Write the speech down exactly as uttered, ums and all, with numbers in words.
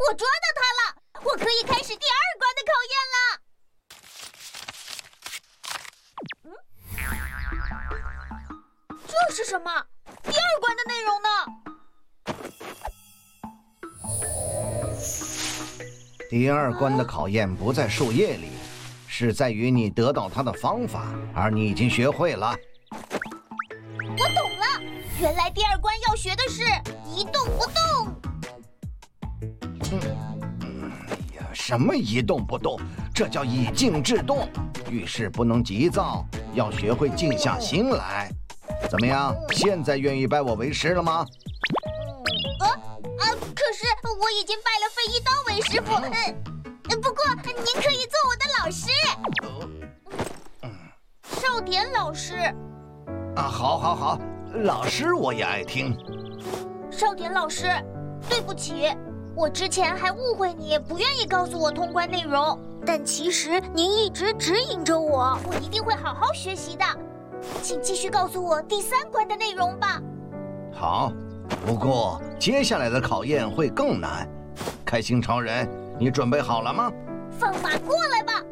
我抓到它了，我可以开始第二关的考验了。嗯，这是什么？第二关的内容呢？ 第二关的考验不在树叶里，是在于你得到它的方法，而你已经学会了。 我懂了，原来第二关要学的是一动不动。 嗯嗯，哎呀，什么一动不动？这叫以静制动。遇事不能急躁，要学会静下心来。怎么样？现在愿意拜我为师了吗？ 呃啊！可是我已经拜了费一刀为师傅。嗯，不过您可以做我的老师。少田老师。 啊，好，好，好，老师我也爱听。 少田老师，对不起，我之前还误会你不愿意告诉我通关内容，但其实您一直指引着我，我一定会好好学习的。请继续告诉我第三关的内容吧。 好，不过接下来的考验会更难。开心超人，你准备好了吗？ 放马过来吧！